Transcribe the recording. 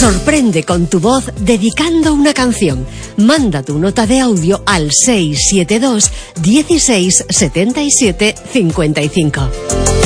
Sorprende con tu voz dedicando una canción. Manda tu nota de audio al 672 16 77 55.